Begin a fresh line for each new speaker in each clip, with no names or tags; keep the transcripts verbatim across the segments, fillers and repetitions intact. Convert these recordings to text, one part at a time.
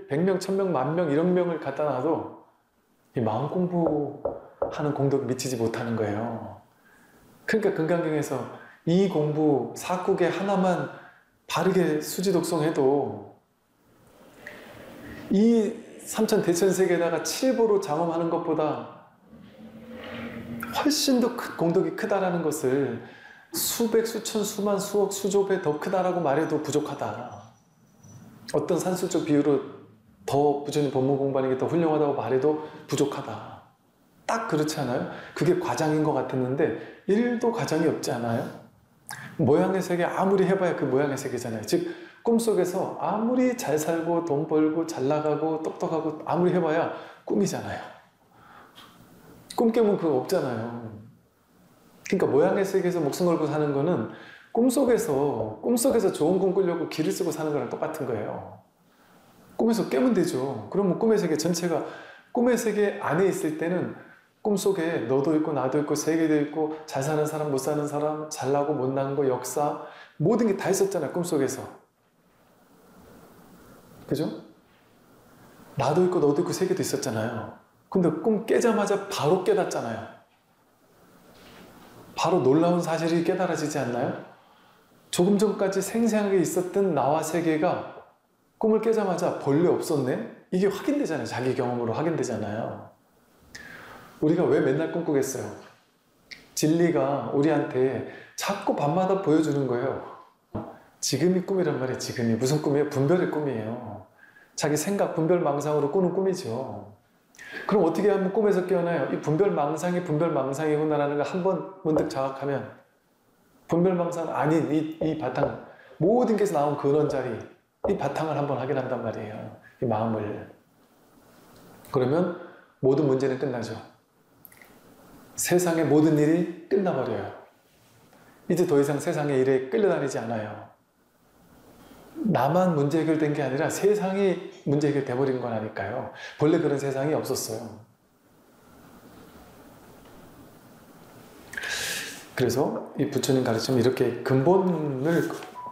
교회에 백 명, 천 명, 만 명 이런 명을 갖다 놔도 이 마음 공부하는 공덕이 미치지 못하는 거예요. 그러니까 금강경에서 이 공부 사국에 하나만 바르게 수지독송해도 이 삼천 대천세계에다가 칠보로 장엄하는 것보다 훨씬 더 큰 공덕이 크다라는 것을 수백, 수천, 수만, 수억, 수조 배 더 크다라고 말해도 부족하다. 어떤 산술적 비유로 더 부처님 법문 공부하는 게 더 훌륭하다고 말해도 부족하다. 딱 그렇지 않아요? 그게 과장인 것 같았는데 일도 과장이 없지 않아요? 모양의 세계 아무리 해봐야 그 모양의 세계잖아요. 즉 꿈속에서 아무리 잘 살고 돈 벌고 잘 나가고 똑똑하고 아무리 해봐야 꿈이잖아요. 꿈 깨면 그거 없잖아요. 그러니까 모양의 세계에서 목숨 걸고 사는 거는 꿈속에서 꿈속에서 좋은 꿈 꾸려고 기를 쓰고 사는 거랑 똑같은 거예요. 꿈에서 깨면 되죠. 그러면 꿈의 세계 전체가 꿈의 세계 안에 있을 때는 꿈속에 너도 있고 나도 있고 세계도 있고 잘 사는 사람 못 사는 사람 잘나고 못난 거 역사 모든 게 다 있었잖아요. 꿈속에서. 그죠? 나도 있고 너도 있고 세계도 있었잖아요. 근데 꿈 깨자마자 바로 깨닫잖아요. 바로 놀라운 사실이 깨달아지지 않나요? 조금 전까지 생생하게 있었던 나와 세계가 꿈을 깨자마자 본래 없었네? 이게 확인되잖아요. 자기 경험으로 확인되잖아요. 우리가 왜 맨날 꿈꾸겠어요? 진리가 우리한테 자꾸 밤마다 보여주는 거예요. 지금이 꿈이란 말이에요. 지금이. 무슨 꿈이에요? 분별의 꿈이에요. 자기 생각, 분별, 망상으로 꾸는 꿈이죠. 그럼 어떻게 하면 꿈에서 깨어나요? 이 분별, 망상이 분별, 망상이구나라는 걸 한 번 문득 자각하면 분별, 망상 아닌 이, 이 바탕, 모든 게서 나온 근원 자리, 이 바탕을 한번 확인한단 말이에요. 이 마음을. 그러면 모든 문제는 끝나죠. 세상의 모든 일이 끝나버려요. 이제 더 이상 세상의 일에 끌려다니지 않아요. 나만 문제 해결된 게 아니라 세상이 문제 해결돼버린 거라니까요. 본래 그런 세상이 없었어요. 그래서 이 부처님 가르침은 이렇게 근본을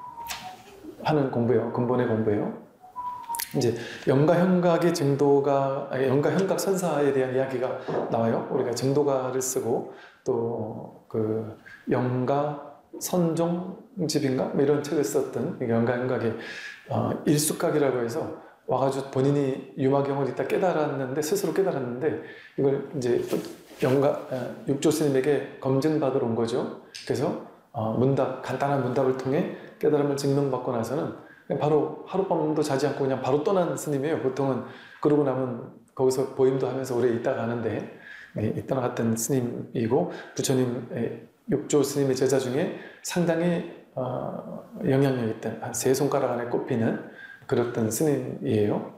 하는 공부예요. 근본의 공부예요. 이제 영가현각의 증도가, 아니, 영가현각 선사에 대한 이야기가 나와요. 우리가 증도가를 쓰고 또 그 영가 선종집인가? 뭐 이런 책을 썼던 영가현각의 어, 일숙각이라고 해서 와가지고 본인이 유마경을 이따 깨달았는데 스스로 깨달았는데 이걸 이제 영가 육조 스님에게 검증받으러 온 거죠. 그래서 어, 문답 간단한 문답을 통해 깨달음을 증명받고 나서는 바로 하룻밤도 자지 않고 그냥 바로 떠난 스님이에요. 보통은 그러고 나면 거기서 보임도 하면서 오래 있다 가는데 예, 떠나갔던 스님이고 부처님 육조 스님의 제자 중에 상당히 어, 영향력 있던 한 세 손가락 안에 꼽히는 그랬던 스님이에요.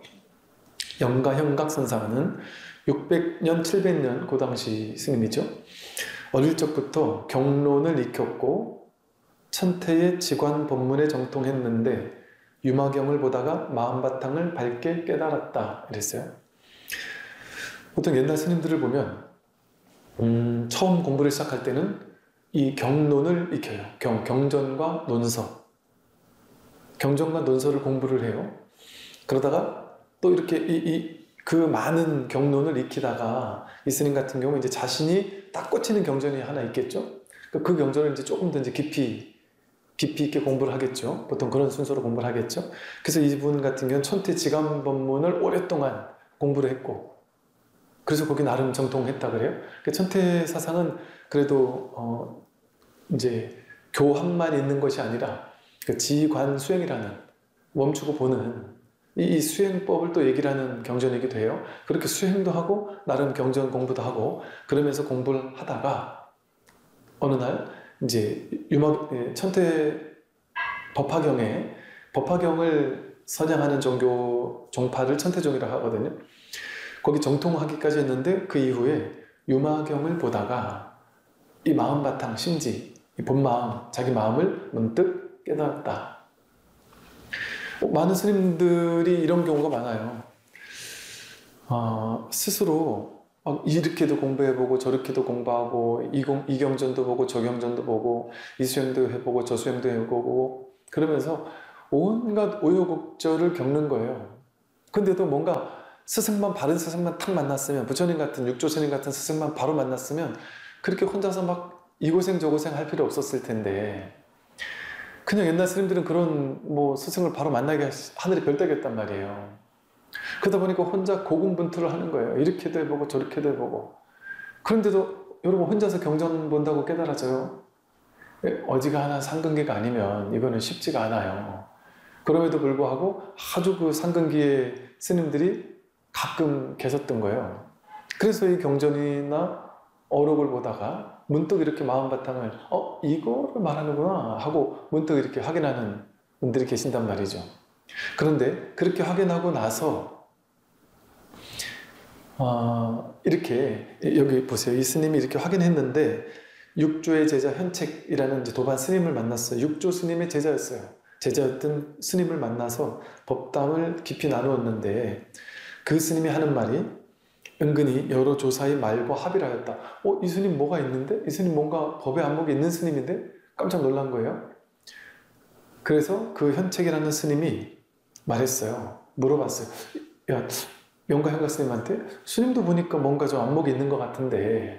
영가현각 선사는 육백 년, 칠백 년 그 당시 스님이죠. 어릴 적부터 경론을 익혔고 천태의 지관 법문에 정통했는데 유마경을 보다가 마음바탕을 밝게 깨달았다 이랬어요. 보통 옛날 스님들을 보면 음, 처음 공부를 시작할 때는 이 경론을 익혀요. 경, 경전과 논서 경전과 논서를 공부를 해요. 그러다가 또 이렇게 이, 이, 그 많은 경론을 익히다가 이 스님 같은 경우 이제 자신이 딱 꽂히는 경전이 하나 있겠죠. 그 경전을 이제 조금 더 이제 깊이 깊이 있게 공부를 하겠죠. 보통 그런 순서로 공부를 하겠죠. 그래서 이분 같은 경우는 천태 지감 법문을 오랫동안 공부를 했고 그래서 거기 나름 정통했다 그래요. 천태 사상은 그래도 어 이제 교합만 있는 것이 아니라 그 지관 수행이라는 멈추고 보는 이, 이 수행법을 또 얘기를 하는 경전이기도 해요. 그렇게 수행도 하고 나름 경전 공부도 하고 그러면서 공부를 하다가 어느 날 이제 유막 천태 법화경에 법화경을 선양하는 종교 종파를 천태종이라고 하거든요. 거기 정통하기까지 했는데 그 이후에 유마경을 보다가 이 마음바탕 심지 이 본마음 자기 마음을 문득 깨달았다. 많은 스님들이 이런 경우가 많아요. 어, 스스로 이렇게도 공부해보고 저렇게도 공부하고 이, 공, 이 경전도 보고 저 경전도 보고 이 수행도 해보고 저 수행도 해보고 그러면서 온갖 우여곡절을 겪는 거예요. 근데도 뭔가 스승만, 바른 스승만 탁 만났으면, 부처님 같은, 육조 스님 같은 스승만 바로 만났으면 그렇게 혼자서 막 이고생 저고생 할 필요 없었을 텐데, 그냥 옛날 스님들은 그런 뭐 스승을 바로 만나게 하늘이 별따기였단 말이에요. 그러다 보니까 혼자 고군분투를 하는 거예요. 이렇게도 해보고 저렇게도 해보고. 그런데도 여러분 혼자서 경전 본다고 깨달아져요? 어지간한 상근기가 아니면 이거는 쉽지가 않아요. 그럼에도 불구하고 아주 그 상근기의 스님들이 가끔 계셨던 거예요. 그래서 이 경전이나 어록을 보다가 문득 이렇게 마음바탕을 어? 이거를 말하는구나 하고 문득 이렇게 확인하는 분들이 계신단 말이죠. 그런데 그렇게 확인하고 나서 어, 이렇게 여기 보세요. 이 스님이 이렇게 확인했는데 육조의 제자 현책이라는 이제 도반 스님을 만났어요. 육조 스님의 제자였어요. 제자였던 스님을 만나서 법담을 깊이 나누었는데 그 스님이 하는 말이 은근히 여러 조사의 말과 합의를 하였다. 어? 이 스님 뭐가 있는데? 이 스님 뭔가 법의 안목이 있는 스님인데? 깜짝 놀란 거예요. 그래서 그 현책이라는 스님이 말했어요. 물어봤어요. 야, 영가현가 스님한테 스님도 보니까 뭔가 좀 안목이 있는 것 같은데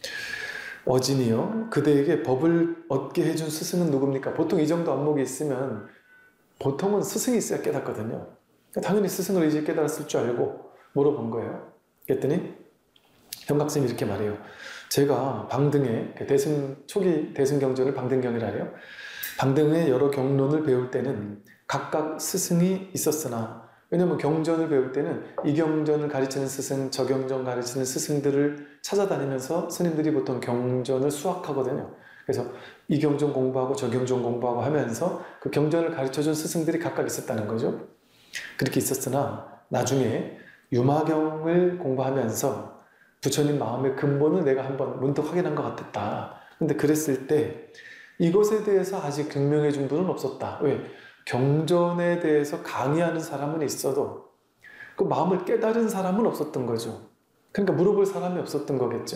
어진이요? 그대에게 법을 얻게 해준 스승은 누굽니까? 보통 이 정도 안목이 있으면 보통은 스승이 있어야 깨닫거든요. 당연히 스승을 이제 깨달았을 줄 알고 물어본 거예요. 그랬더니 현각스님이 이렇게 말해요. 제가 방등에 대승 초기 대승경전을 방등경이라 해요. 방등의 여러 경론을 배울 때는 각각 스승이 있었으나 왜냐하면 경전을 배울 때는 이 경전을 가르치는 스승, 저 경전 가르치는 스승들을 찾아다니면서 스님들이 보통 경전을 수학하거든요. 그래서 이 경전 공부하고 저 경전 공부하고 하면서 그 경전을 가르쳐준 스승들이 각각 있었다는 거죠. 그렇게 있었으나 나중에 유마경을 공부하면서 부처님 마음의 근본을 내가 한번 문득 확인한 것 같았다. 근데 그랬을 때 이것에 대해서 아직 증명해 준 분은 없었다. 왜? 경전에 대해서 강의하는 사람은 있어도 그 마음을 깨달은 사람은 없었던 거죠. 그러니까 물어볼 사람이 없었던 거겠죠.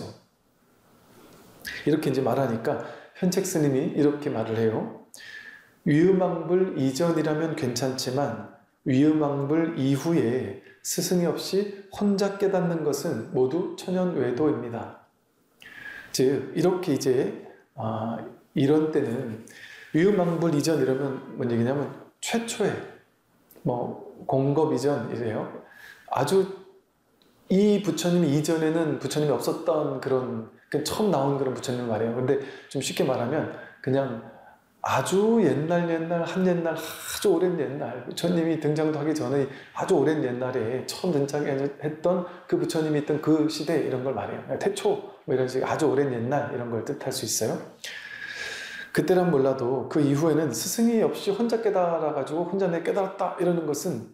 이렇게 이제 말하니까 현책 스님이 이렇게 말을 해요. 위음왕불 이전이라면 괜찮지만 위음왕불 이후에 스승이 없이 혼자 깨닫는 것은 모두 천연외도입니다. 즉 이렇게 이제 아, 이런 때는 위음왕불 이전 이러면 뭔 얘기냐면 최초의 뭐 공급 이전 이래요. 아주 이 부처님이 이전에는 부처님이 없었던 그런 처음 나온 그런 부처님 말이에요. 근데 좀 쉽게 말하면 그냥 아주 옛날 옛날 한 옛날 아주 오랜 옛날 부처님이 등장도 하기 전에 아주 오랜 옛날에 처음 등장했던 그 부처님이 있던 그 시대 이런 걸 말해요. 태초 뭐 이런 식 아주 오랜 옛날 이런 걸 뜻할 수 있어요. 그때란 몰라도 그 이후에는 스승이 없이 혼자 깨달아가지고 혼자 내 깨달았다 이러는 것은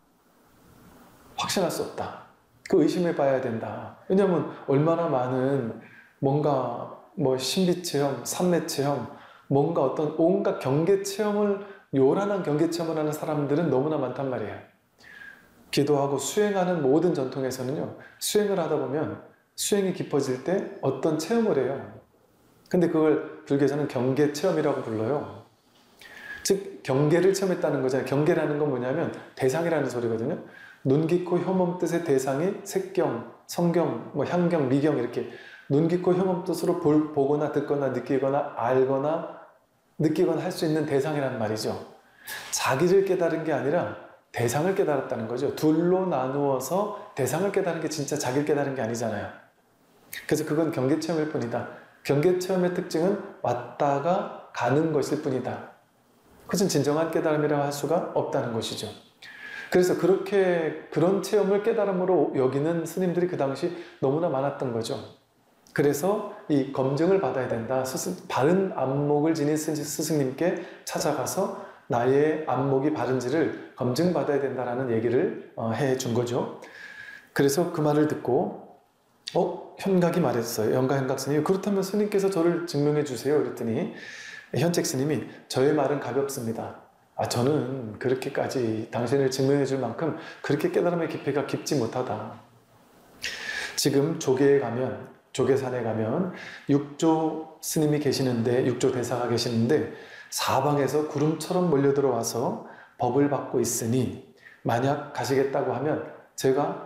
확신할 수 없다. 그 의심해 봐야 된다. 왜냐하면 얼마나 많은 뭔가 뭐 신비 체험, 삼매 체험, 뭔가 어떤 온갖 경계 체험을 요란한 경계 체험을 하는 사람들은 너무나 많단 말이에요. 기도하고 수행하는 모든 전통에서는요. 수행을 하다 보면 수행이 깊어질 때 어떤 체험을 해요. 근데 그걸 불교에서는 경계 체험이라고 불러요. 즉 경계를 체험했다는 거잖아요. 경계라는 건 뭐냐면 대상이라는 소리거든요. 눈, 귀, 코, 혀, 몸 뜻의 대상이 색경, 성경, 뭐 향경, 미경 이렇게 눈, 귀, 코, 혀, 몸 뜻으로 볼, 보거나 듣거나 느끼거나 알거나 느끼거나 할 수 있는 대상이란 말이죠. 자기를 깨달은 게 아니라 대상을 깨달았다는 거죠. 둘로 나누어서 대상을 깨달은 게 진짜 자기를 깨달은 게 아니잖아요. 그래서 그건 경계체험일 뿐이다. 경계체험의 특징은 왔다가 가는 것일 뿐이다. 그것은 진정한 깨달음이라고 할 수가 없다는 것이죠. 그래서 그렇게 그런 체험을 깨달음으로 여기는 스님들이 그 당시 너무나 많았던 거죠. 그래서 이 검증을 받아야 된다. 스승, 바른 안목을 지닌 스승님께 찾아가서 나의 안목이 바른지를 검증받아야 된다라는 얘기를 해준 거죠. 그래서 그 말을 듣고 어? 현각이 말했어요. 영가 현각 스님이 그렇다면 스님께서 저를 증명해 주세요. 그랬더니 현책 스님이 저의 말은 가볍습니다. 아, 저는 그렇게까지 당신을 증명해 줄 만큼 그렇게 깨달음의 깊이가 깊지 못하다. 지금 조계에 가면 조계산에 가면 육조 스님이 계시는데 육조 대사가 계시는데 사방에서 구름처럼 몰려 들어와서 법을 받고 있으니 만약 가시겠다고 하면 제가